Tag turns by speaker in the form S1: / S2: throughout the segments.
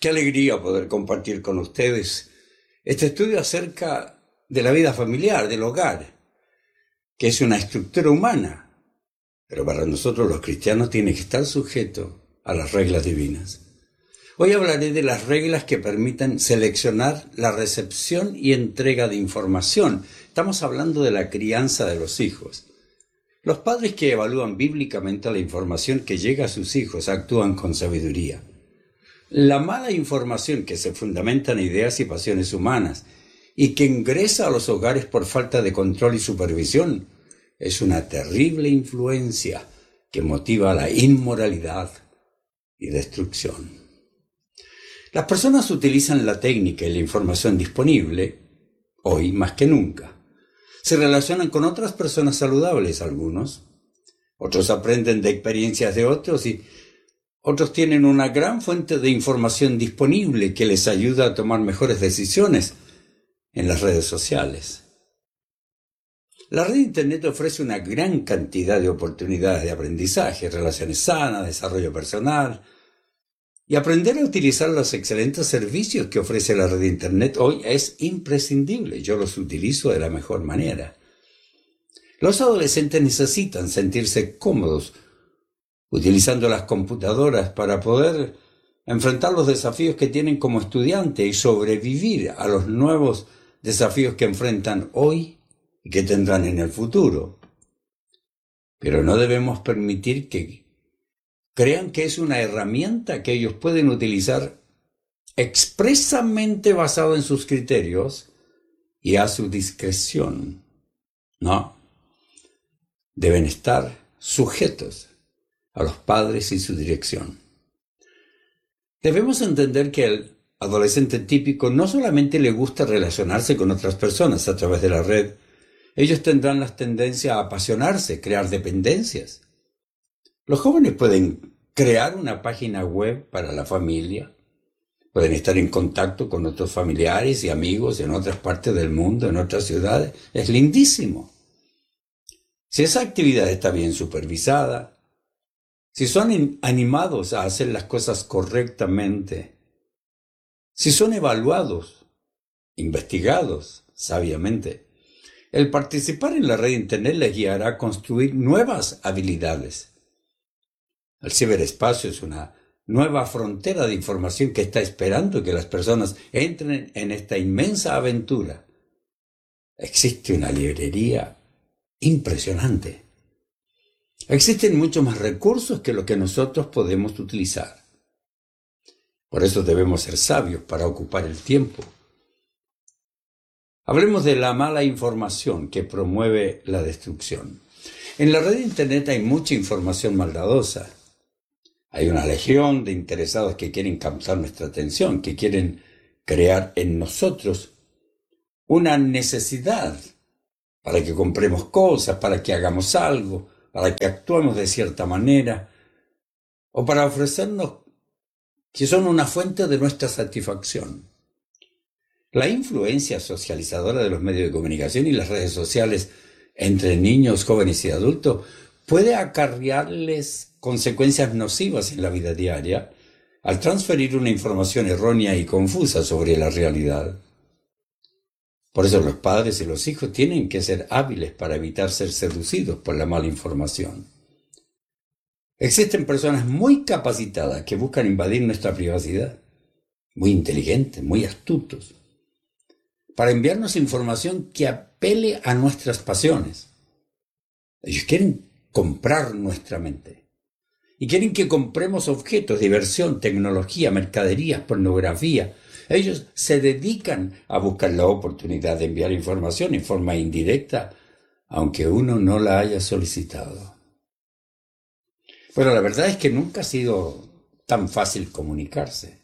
S1: Qué alegría poder compartir con ustedes este estudio acerca de la vida familiar, del hogar, que es una estructura humana, pero para nosotros los cristianos tiene que estar sujeto a las reglas divinas. Hoy hablaré de las reglas que permiten seleccionar la recepción y entrega de información. Estamos hablando de la crianza de los hijos. Los padres que evalúan bíblicamente la información que llega a sus hijos actúan con sabiduría. La mala información que se fundamenta en ideas y pasiones humanas y que ingresa a los hogares por falta de control y supervisión es una terrible influencia que motiva la inmoralidad y destrucción. Las personas utilizan la técnica y la información disponible, hoy más que nunca. Se relacionan con otras personas saludables, otros aprenden de experiencias de otros y otros tienen una gran fuente de información disponible que les ayuda a tomar mejores decisiones en las redes sociales. La red de Internet ofrece una gran cantidad de oportunidades de aprendizaje, relaciones sanas, desarrollo personal, y aprender a utilizar los excelentes servicios que ofrece la red de Internet hoy es imprescindible. Yo los utilizo de la mejor manera. Los adolescentes necesitan sentirse cómodos utilizando las computadoras para poder enfrentar los desafíos que tienen como estudiante y sobrevivir a los nuevos desafíos que enfrentan hoy y que tendrán en el futuro. Pero no debemos permitir que crean que es una herramienta que ellos pueden utilizar expresamente basado en sus criterios y a su discreción. No. Deben estar sujetos a los padres y su dirección. Debemos entender que al adolescente típico no solamente le gusta relacionarse con otras personas a través de la red, ellos tendrán la tendencia a apasionarse, crear dependencias. Los jóvenes pueden crear una página web para la familia, pueden estar en contacto con otros familiares y amigos en otras partes del mundo, en otras ciudades. Es lindísimo. Si esa actividad está bien supervisada, si son animados a hacer las cosas correctamente, si son evaluados, investigados sabiamente, el participar en la red de Internet les guiará a construir nuevas habilidades. El ciberespacio es una nueva frontera de información que está esperando que las personas entren en esta inmensa aventura. Existe una librería impresionante. Existen muchos más recursos que lo que nosotros podemos utilizar. Por eso debemos ser sabios para ocupar el tiempo. Hablemos de la mala información que promueve la destrucción. En la red de Internet hay mucha información maldadosa. Hay una legión de interesados que quieren captar nuestra atención, que quieren crear en nosotros una necesidad para que compremos cosas, para que hagamos algo, para que actuemos de cierta manera, o para ofrecernos que son una fuente de nuestra satisfacción. La influencia socializadora de los medios de comunicación y las redes sociales entre niños, jóvenes y adultos puede acarrearles consecuencias nocivas en la vida diaria al transferir una información errónea y confusa sobre la realidad. Por eso los padres y los hijos tienen que ser hábiles para evitar ser seducidos por la mala información. Existen personas muy capacitadas que buscan invadir nuestra privacidad, muy inteligentes, muy astutos, para enviarnos información que apele a nuestras pasiones. Ellos quieren comprar nuestra mente y quieren que compremos objetos, diversión, tecnología, mercaderías, pornografía. Ellos se dedican a buscar la oportunidad de enviar información en forma indirecta, aunque uno no la haya solicitado. Pero la verdad es que nunca ha sido tan fácil comunicarse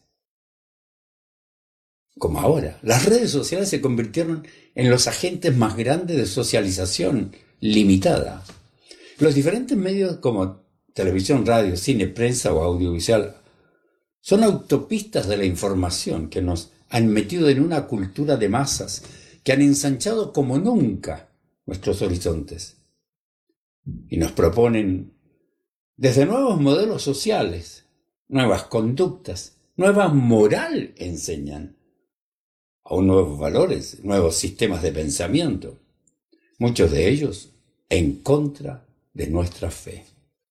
S1: como ahora. Las redes sociales se convirtieron en los agentes más grandes de socialización limitada. Los diferentes medios como televisión, radio, cine, prensa o audiovisual son autopistas de la información que nos han metido en una cultura de masas que han ensanchado como nunca nuestros horizontes y nos proponen desde nuevos modelos sociales, nuevas conductas, nueva moral enseñan, aún nuevos valores, nuevos sistemas de pensamiento, muchos de ellos en contra de nuestra fe.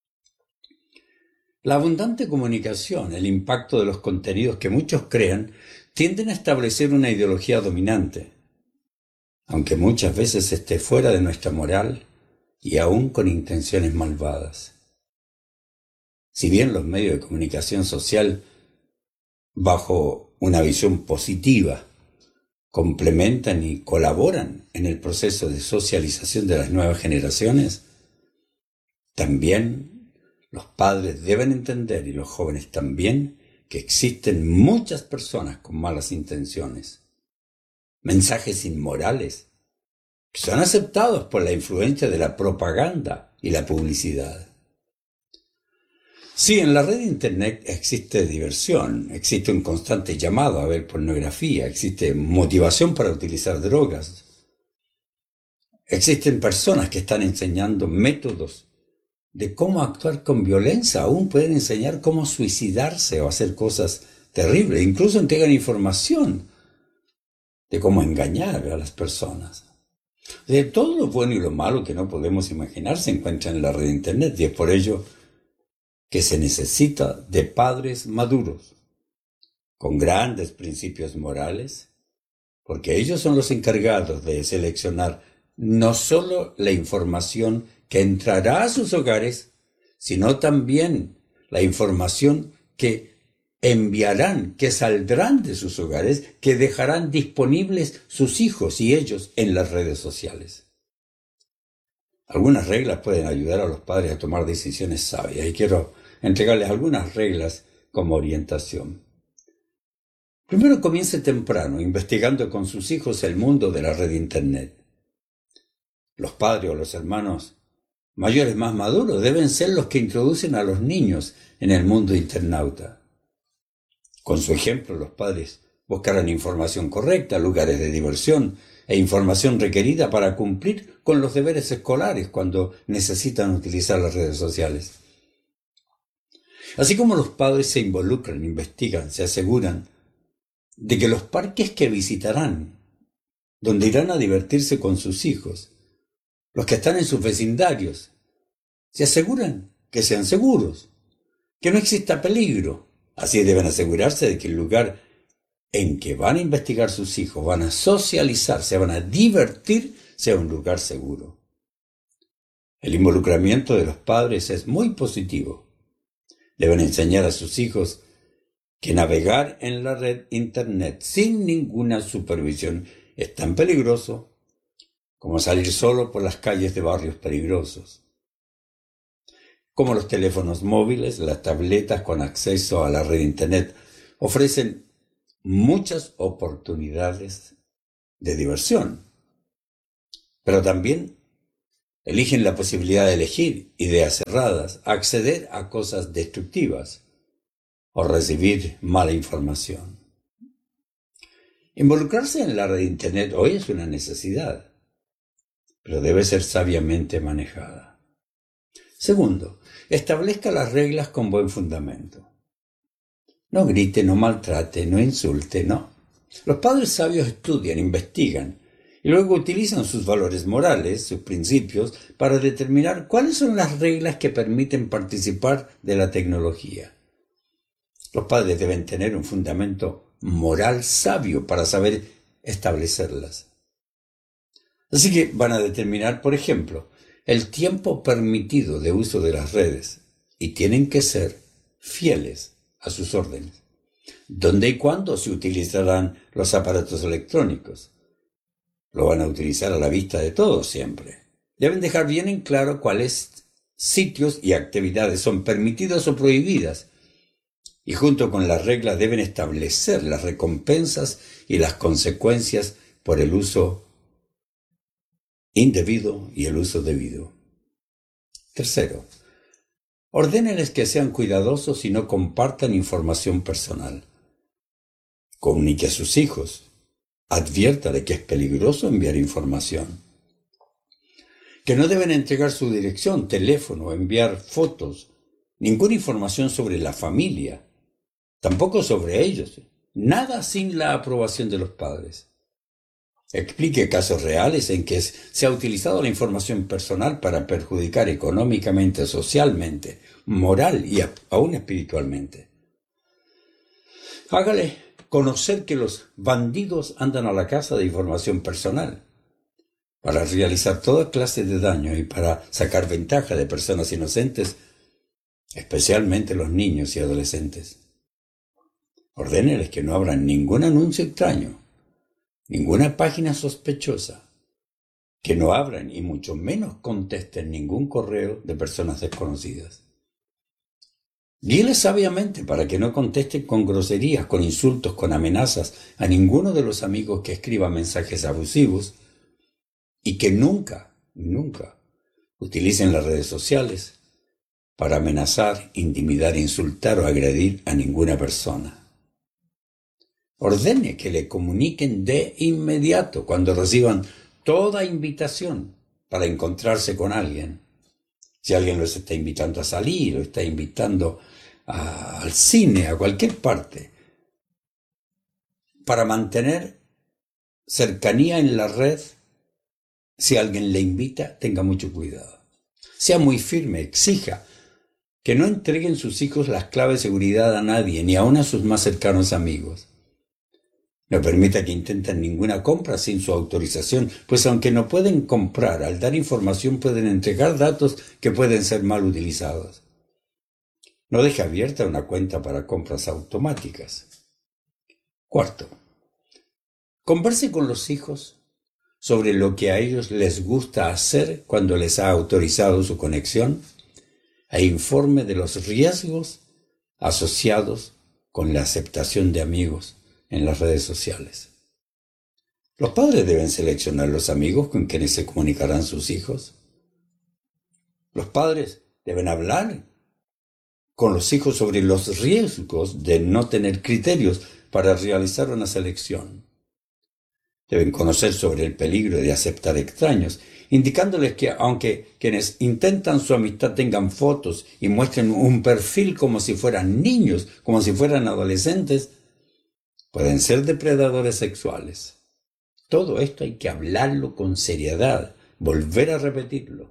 S1: La abundante comunicación, el impacto de los contenidos que muchos crean, tienden a establecer una ideología dominante, aunque muchas veces esté fuera de nuestra moral y aún con intenciones malvadas. Si bien los medios de comunicación social, bajo una visión positiva, complementan y colaboran en el proceso de socialización de las nuevas generaciones, también los padres deben entender, y los jóvenes también, que existen muchas personas con malas intenciones, mensajes inmorales, que son aceptados por la influencia de la propaganda y la publicidad. Sí, en la red de Internet existe diversión, existe un constante llamado a ver pornografía, existe motivación para utilizar drogas. Existen personas que están enseñando métodos de cómo actuar con violencia, aún pueden enseñar cómo suicidarse o hacer cosas terribles, incluso entregan información de cómo engañar a las personas. De todo lo bueno y lo malo que no podemos imaginar se encuentra en la red de Internet, y es por ello que se necesita de padres maduros, con grandes principios morales, porque ellos son los encargados de seleccionar no solo la información que entrará a sus hogares, sino también la información que enviarán, que saldrán de sus hogares, que dejarán disponibles sus hijos y ellos en las redes sociales. Algunas reglas pueden ayudar a los padres a tomar decisiones sabias, y quiero entregarles algunas reglas como orientación. Primero, comience temprano, investigando con sus hijos el mundo de la red de Internet. Los padres o los hermanos mayores más maduros deben ser los que introducen a los niños en el mundo internauta. Con su ejemplo, los padres buscarán información correcta, lugares de diversión e información requerida para cumplir con los deberes escolares cuando necesitan utilizar las redes sociales. Así como los padres se involucran, investigan, se aseguran de que los parques que visitarán, donde irán a divertirse con sus hijos, los que están en sus vecindarios, se aseguran que sean seguros, que no exista peligro. Así deben asegurarse de que el lugar en que van a investigar sus hijos, van a socializar, se van a divertir, sea un lugar seguro. El involucramiento de los padres es muy positivo. Deben enseñar a sus hijos que navegar en la red Internet sin ninguna supervisión es tan peligroso como salir solo por las calles de barrios peligrosos. Como los teléfonos móviles, las tabletas con acceso a la red Internet ofrecen muchas oportunidades de diversión, pero también eligen la posibilidad de elegir ideas cerradas, acceder a cosas destructivas o recibir mala información. Involucrarse en la red de Internet hoy es una necesidad, pero debe ser sabiamente manejada. Segundo, establezca las reglas con buen fundamento. No grite, no maltrate, no insulte, no. Los padres sabios estudian, investigan y luego utilizan sus valores morales, sus principios, para determinar cuáles son las reglas que permiten participar de la tecnología. Los padres deben tener un fundamento moral sabio para saber establecerlas. Así que van a determinar, por ejemplo, el tiempo permitido de uso de las redes y tienen que ser fieles a sus órdenes. ¿Dónde y cuándo se utilizarán los aparatos electrónicos? Lo van a utilizar a la vista de todos siempre. Deben dejar bien en claro cuáles sitios y actividades son permitidas o prohibidas. Y junto con las reglas deben establecer las recompensas y las consecuencias por el uso indebido y el uso debido. Tercero, ordénenles que sean cuidadosos y no compartan información personal. Comunique a sus hijos. Adviértale que es peligroso enviar información. Que no deben entregar su dirección, teléfono, enviar fotos, ninguna información sobre la familia, Tampoco sobre ellos. Nada sin la aprobación de los padres. Explique casos reales en que se ha utilizado la información personal para perjudicar económicamente, socialmente, moral y aún espiritualmente. Hágale conocer que los bandidos andan a la caza de información personal para realizar toda clase de daño y para sacar ventaja de personas inocentes, especialmente los niños y adolescentes. Ordéneles que no abran ningún anuncio extraño, ninguna página sospechosa, que no abran y mucho menos contesten ningún correo de personas desconocidas. Guíeles sabiamente para que no contesten con groserías, con insultos, con amenazas a ninguno de los amigos que escriba mensajes abusivos y que nunca utilicen las redes sociales para amenazar, intimidar, insultar o agredir a ninguna persona. Ordene que le comuniquen de inmediato cuando reciban toda invitación para encontrarse con alguien. Si alguien los está invitando a salir, o está invitando al cine, a cualquier parte, para mantener cercanía en la red, si alguien le invita, tenga mucho cuidado. Sea muy firme, exija que no entreguen sus hijos las claves de seguridad a nadie, ni aun a sus más cercanos amigos. No permita que intenten ninguna compra sin su autorización, pues aunque no pueden comprar, al dar información pueden entregar datos que pueden ser mal utilizados. No deje abierta una cuenta para compras automáticas. Cuarto, converse con los hijos sobre lo que a ellos les gusta hacer cuando les ha autorizado su conexión e informe de los riesgos asociados con la aceptación de amigos en las redes sociales. Los padres deben seleccionar los amigos con quienes se comunicarán sus hijos. Los padres deben hablar con los hijos sobre los riesgos de no tener criterios para realizar una selección. Deben conocer sobre el peligro de aceptar extraños, indicándoles que aunque quienes intentan su amistad tengan fotos y muestren un perfil como si fueran niños, como si fueran adolescentes, pueden ser depredadores sexuales. Todo esto hay que hablarlo con seriedad, volver a repetirlo.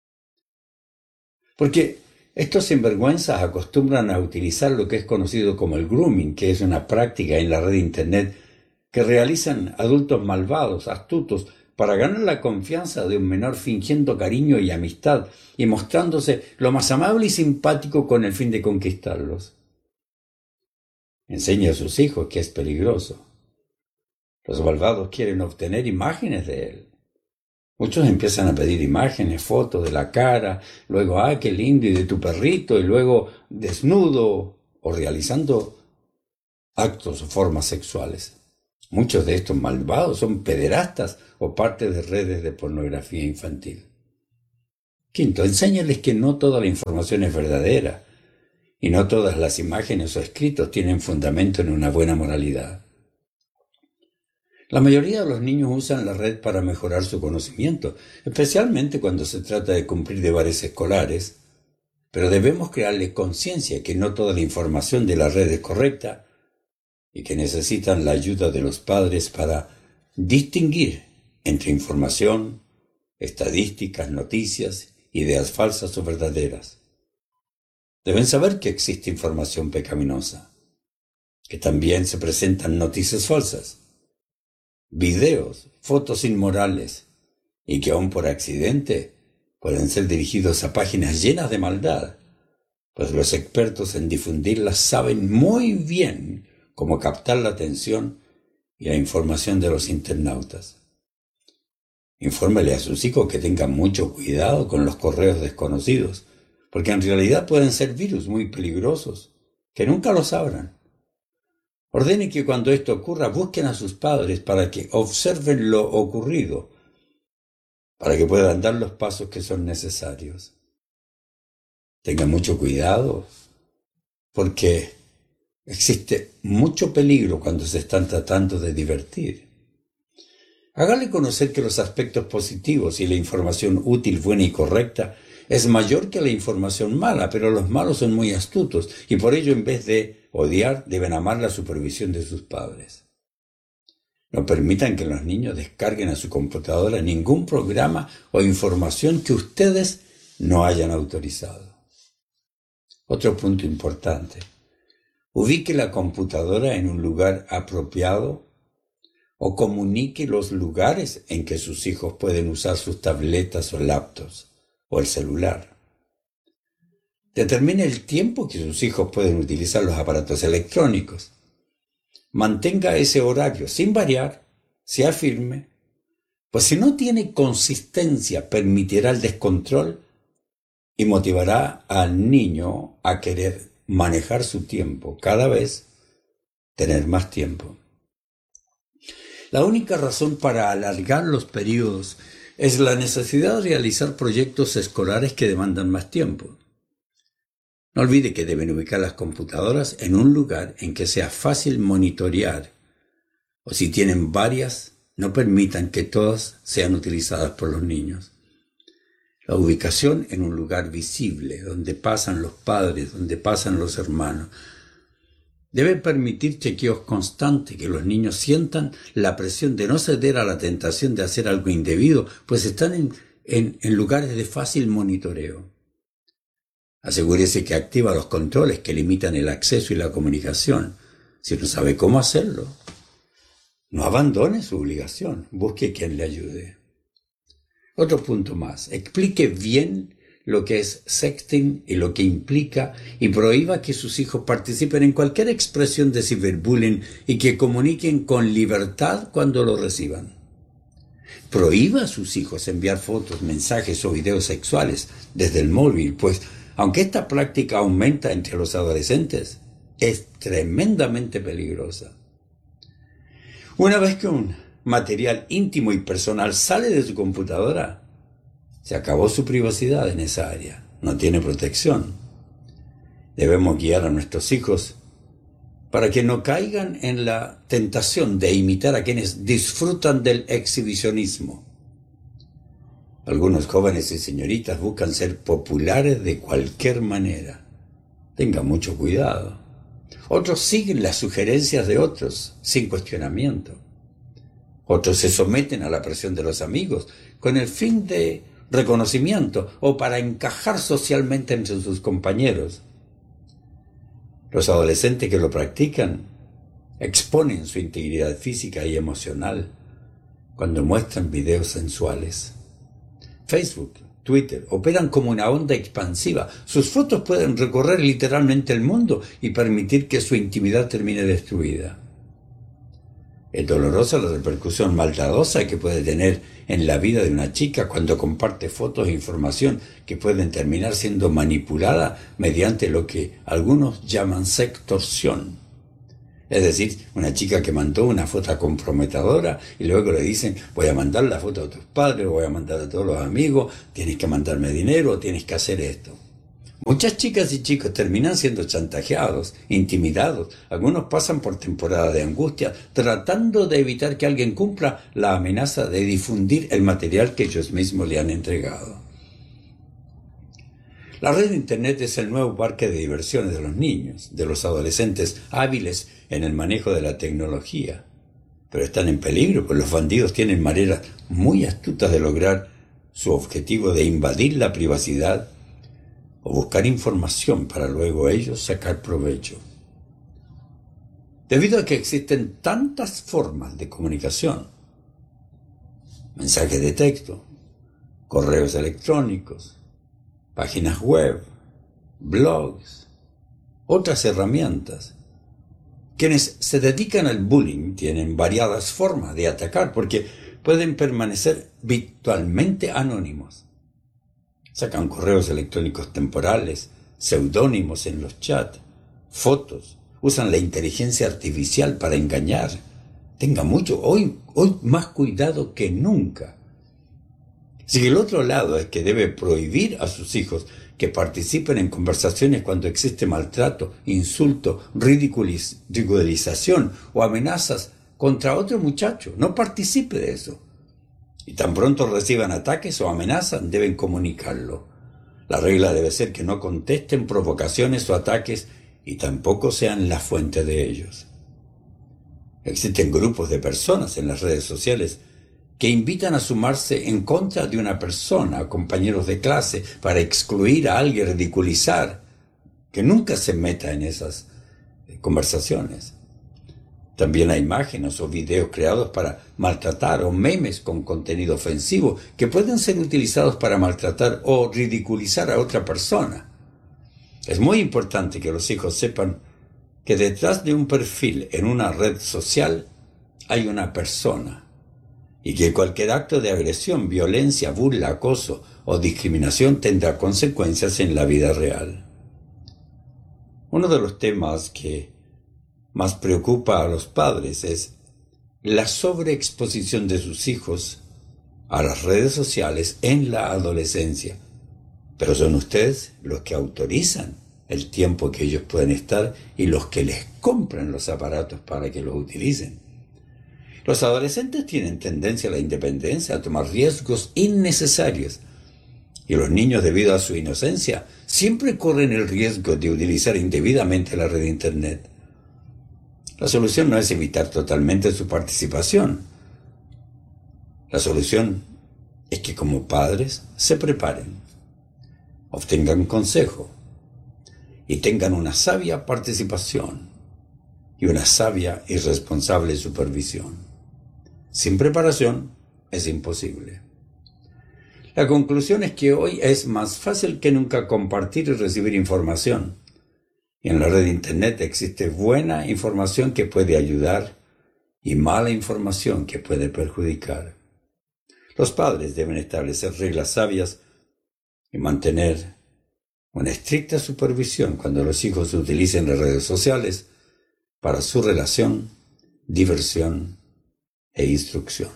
S1: Porque estos sinvergüenzas acostumbran a utilizar lo que es conocido como el grooming, que es una práctica en la red de internet que realizan adultos malvados, astutos, para ganar la confianza de un menor fingiendo cariño y amistad y mostrándose lo más amable y simpático con el fin de conquistarlos. Enseña a sus hijos que es peligroso. Los malvados quieren obtener imágenes de él. Muchos empiezan a pedir imágenes, fotos de la cara, luego, qué lindo, y de tu perrito, y luego desnudo o realizando actos o formas sexuales. Muchos de estos malvados son pederastas o parte de redes de pornografía infantil. Quinto, enséñales que no toda la información es verdadera y no todas las imágenes o escritos tienen fundamento en una buena moralidad. La mayoría de los niños usan la red para mejorar su conocimiento, especialmente cuando se trata de cumplir deberes escolares, pero debemos crearles conciencia que no toda la información de la red es correcta y que necesitan la ayuda de los padres para distinguir entre información, estadísticas, noticias, ideas falsas o verdaderas. Deben saber que existe información pecaminosa, que también se presentan noticias falsas, videos, fotos inmorales, y que aún por accidente pueden ser dirigidos a páginas llenas de maldad, pues los expertos en difundirlas saben muy bien cómo captar la atención y la información de los internautas. Infórmele a sus hijos que tengan mucho cuidado con los correos desconocidos, porque en realidad pueden ser virus muy peligrosos, que nunca los abran. Ordene que cuando esto ocurra busquen a sus padres para que observen lo ocurrido, para que puedan dar los pasos que son necesarios. Tengan mucho cuidado, porque existe mucho peligro cuando se están tratando de divertir. Hágale conocer que los aspectos positivos y la información útil, buena y correcta es mayor que la información mala, pero los malos son muy astutos y por ello en vez de odiar deben amar la supervisión de sus padres. No permitan que los niños descarguen a su computadora ningún programa o información que ustedes no hayan autorizado. Otro punto importante. Ubique la computadora en un lugar apropiado o comunique los lugares en que sus hijos pueden usar sus tabletas o laptops o el celular. Determine el tiempo que sus hijos pueden utilizar los aparatos electrónicos. Mantenga ese horario sin variar, sea firme, pues si no tiene consistencia permitirá el descontrol y motivará al niño a querer manejar su tiempo, cada vez tener más tiempo. La única razón para alargar los periodos es la necesidad de realizar proyectos escolares que demandan más tiempo. No olvide que deben ubicar las computadoras en un lugar en que sea fácil monitorear, o si tienen varias, no permitan que todas sean utilizadas por los niños. La ubicación en un lugar visible, donde pasan los padres, donde pasan los hermanos. Debe permitir chequeos constantes, que los niños sientan la presión de no ceder a la tentación de hacer algo indebido, pues están en lugares de fácil monitoreo. Asegúrese que activa los controles que limitan el acceso y la comunicación. Si no sabe cómo hacerlo, no abandone su obligación, busque quien le ayude. Otro punto más, explique bien lo que es sexting y lo que implica y prohíba que sus hijos participen en cualquier expresión de ciberbullying y que comuniquen con libertad cuando lo reciban. Prohíba a sus hijos enviar fotos, mensajes o videos sexuales desde el móvil, pues aunque esta práctica aumenta entre los adolescentes, es tremendamente peligrosa. Una vez que un material íntimo y personal sale de su computadora, se acabó su privacidad en esa área, no tiene protección. Debemos guiar a nuestros hijos para que no caigan en la tentación de imitar a quienes disfrutan del exhibicionismo. Algunos jóvenes y señoritas buscan ser populares de cualquier manera. Tengan mucho cuidado. Otros siguen las sugerencias de otros sin cuestionamiento. Otros se someten a la presión de los amigos con el fin de reconocimiento o para encajar socialmente entre sus compañeros. Los adolescentes que lo practican exponen su integridad física y emocional cuando muestran videos sensuales. Facebook, Twitter operan como una onda expansiva. Sus fotos pueden recorrer literalmente el mundo y permitir que su intimidad termine destruida. Es dolorosa la repercusión maldadosa que puede tener en la vida de una chica cuando comparte fotos e información que pueden terminar siendo manipulada mediante lo que algunos llaman sextorsión. Es decir, una chica que mandó una foto comprometedora y luego le dicen, voy a mandar la foto a tus padres, voy a mandar a todos los amigos, tienes que mandarme dinero, tienes que hacer esto. Muchas chicas y chicos terminan siendo chantajeados, intimidados. Algunos pasan por temporadas de angustia, tratando de evitar que alguien cumpla la amenaza de difundir el material que ellos mismos le han entregado. La red de Internet es el nuevo parque de diversiones de los niños, de los adolescentes hábiles en el manejo de la tecnología. Pero están en peligro, pues los bandidos tienen maneras muy astutas de lograr su objetivo de invadir la privacidad o buscar información para luego ellos sacar provecho. Debido a que existen tantas formas de comunicación, mensajes de texto, correos electrónicos, páginas web, blogs, otras herramientas, quienes se dedican al bullying tienen variadas formas de atacar porque pueden permanecer virtualmente anónimos. Sacan correos electrónicos temporales, seudónimos en los chats, fotos, usan la inteligencia artificial para engañar. Tenga mucho, hoy más cuidado que nunca. Si el otro lado es que debe prohibir a sus hijos que participen en conversaciones cuando existe maltrato, insulto, ridiculización o amenazas contra otro muchacho, no participe de eso. Y tan pronto reciban ataques o amenazas, deben comunicarlo. La regla debe ser que no contesten provocaciones o ataques y tampoco sean la fuente de ellos. Existen grupos de personas en las redes sociales que invitan a sumarse en contra de una persona, compañeros de clase, para excluir a alguien, ridiculizar, que nunca se meta en esas conversaciones. También hay imágenes o videos creados para maltratar o memes con contenido ofensivo que pueden ser utilizados para maltratar o ridiculizar a otra persona. Es muy importante que los hijos sepan que detrás de un perfil en una red social hay una persona y que cualquier acto de agresión, violencia, burla, acoso o discriminación tendrá consecuencias en la vida real. Uno de los temas que más preocupa a los padres es la sobreexposición de sus hijos a las redes sociales en la adolescencia. Pero son ustedes los que autorizan el tiempo que ellos pueden estar y los que les compran los aparatos para que los utilicen. Los adolescentes tienen tendencia a la independencia, a tomar riesgos innecesarios. Y los niños, debido a su inocencia, siempre corren el riesgo de utilizar indebidamente la red de Internet. La solución no es evitar totalmente su participación. La solución es que como padres se preparen, obtengan consejo y tengan una sabia participación y una sabia y responsable supervisión. Sin preparación es imposible. La conclusión es que hoy es más fácil que nunca compartir y recibir información. Y en la red de Internet existe buena información que puede ayudar y mala información que puede perjudicar. Los padres deben establecer reglas sabias y mantener una estricta supervisión cuando los hijos utilicen las redes sociales para su relación, diversión e instrucción.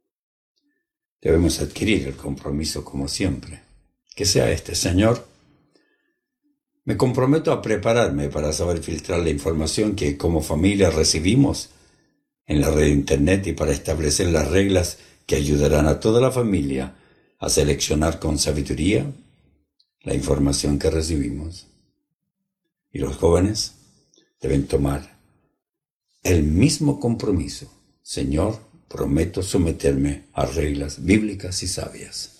S1: Debemos adquirir el compromiso como siempre. Que sea este: Señor, me comprometo a prepararme para saber filtrar la información que como familia recibimos en la red de Internet y para establecer las reglas que ayudarán a toda la familia a seleccionar con sabiduría la información que recibimos. Y los jóvenes deben tomar el mismo compromiso. Señor, prometo someterme a reglas bíblicas y sabias.